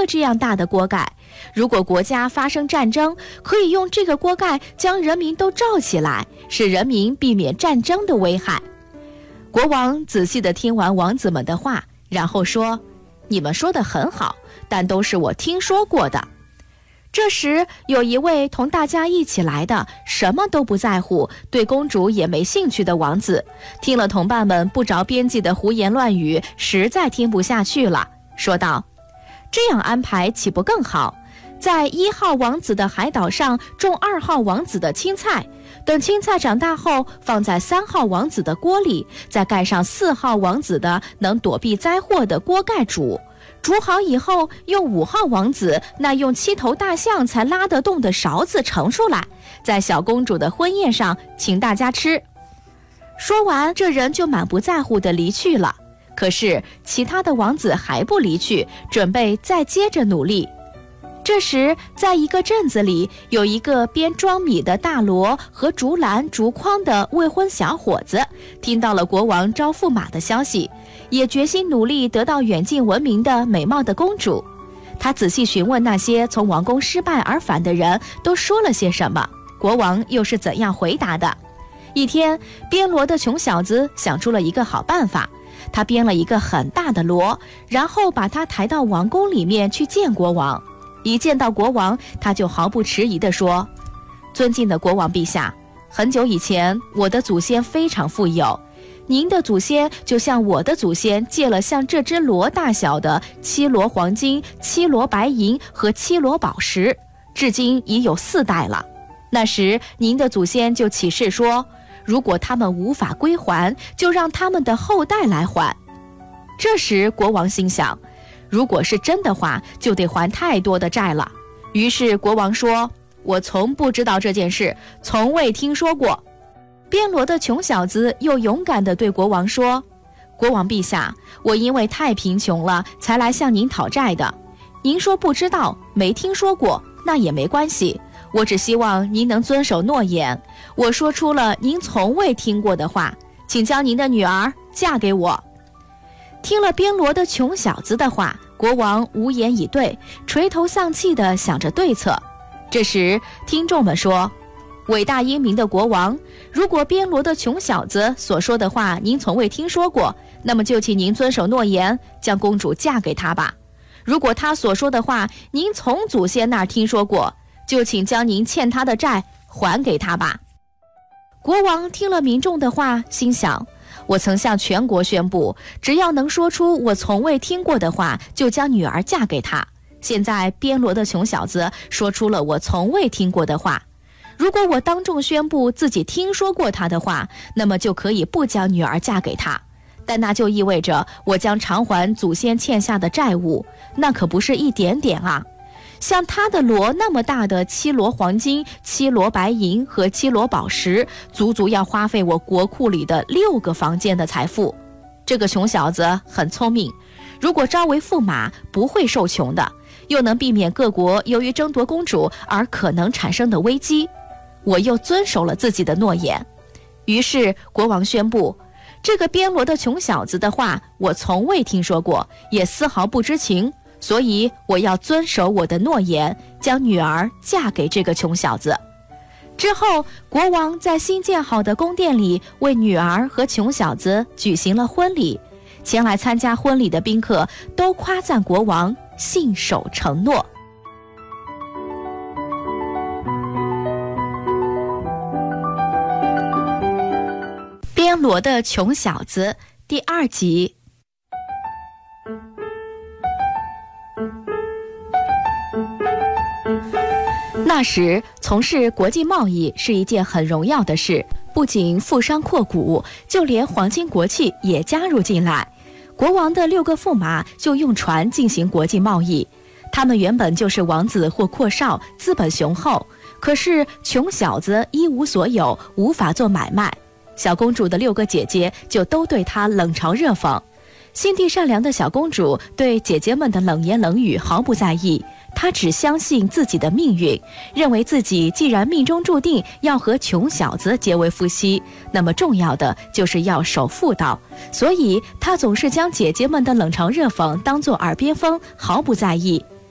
个这样大的锅盖，如果国家发生战争，可以用这个锅盖将人民都罩起来，使人民避免战争的危害。国王仔细地听完王子们的话，然后说：你们说得很好，但都是我听说过的。这时有一位同大家一起来的，什么都不在乎，对公主也没兴趣的王子，听了同伴们不着边际的胡言乱语，实在听不下去了，说道：这样安排岂不更好？在1号王子的海岛上种2号王子的青菜，等青菜长大后放在3号王子的锅里，再盖上4号王子的能躲避灾祸的锅盖煮好以后，用5号王子那用7头大象才拉得动的勺子盛出来，在小公主的婚宴上请大家吃。说完，这人就满不在乎地离去了。可是其他的王子还不离去，准备再接着努力。这时，在一个镇子里，有一个边装米的大罗和竹篮竹筐的未婚小伙子，听到了国王招驸马的消息，也决心努力得到远近闻名的美貌的公主。他仔细询问那些从王宫失败而返的人都说了些什么，国王又是怎样回答的。一天，编罗的穷小子想出了一个好办法，他编了一个很大的罗，然后把它抬到王宫里面去见国王。一见到国王，他就毫不迟疑地说：尊敬的国王陛下，很久以前我的祖先非常富有，您的祖先就向我的祖先借了像这只螺大小的7箩黄金、7箩白银和7箩宝石，至今已有4代了。那时您的祖先就起誓说，如果他们无法归还，就让他们的后代来还。这时国王心想，如果是真的话，就得还太多的债了。于是国王说：我从不知道这件事，从未听说过。编罗的穷小子又勇敢地对国王说：国王陛下，我因为太贫穷了，才来向您讨债的。您说不知道，没听说过，那也没关系，我只希望您能遵守诺言。我说出了您从未听过的话，请将您的女儿嫁给我。听了编罗的穷小子的话，国王无言以对，垂头丧气地想着对策。这时听众们说：伟大英明的国王，如果编罗的穷小子所说的话您从未听说过，那么就请您遵守诺言，将公主嫁给他吧。如果他所说的话您从祖先那儿听说过，就请将您欠他的债还给他吧。国王听了民众的话，心想，我曾向全国宣布，只要能说出我从未听过的话，就将女儿嫁给他。现在编罗的穷小子说出了我从未听过的话，如果我当众宣布自己听说过他的话，那么就可以不将女儿嫁给他，但那就意味着我将偿还祖先欠下的债务，那可不是一点点啊。像他的箩那么大的7箩黄金、7箩白银和7箩宝石，足足要花费我国库里的6个房间的财富。这个穷小子很聪明，如果招为驸马，不会受穷的，又能避免各国由于争夺公主而可能产生的危机。我又遵守了自己的诺言。于是国王宣布，这个编罗的穷小子的话我从未听说过，也丝毫不知情，所以我要遵守我的诺言，将女儿嫁给这个穷小子。之后，国王在新建好的宫殿里为女儿和穷小子举行了婚礼。前来参加婚礼的宾客都夸赞国王信守承诺。编罗的穷小子第2集。那时从事国际贸易是一件很荣耀的事，不仅富商阔贾，就连皇亲国戚也加入进来。国王的6个驸马就用船进行国际贸易，他们原本就是王子或阔少，资本雄厚，可是穷小子一无所有，无法做买卖。小公主的6个姐姐就都对她冷嘲热讽。心地善良的小公主对姐姐们的冷言冷语毫不在意，她只相信自己的命运，认为自己既然命中注定要和穷小子结为夫妻，那么重要的就是要守妇道，所以她总是将姐姐们的冷嘲热讽当作耳边风，毫不在意。